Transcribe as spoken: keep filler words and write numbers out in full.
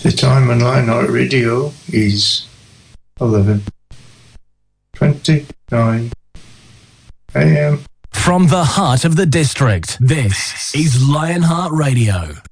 The time on Lionheart Radio is eleven twenty-nine a m. From the heart of the district, this is Lionheart Radio.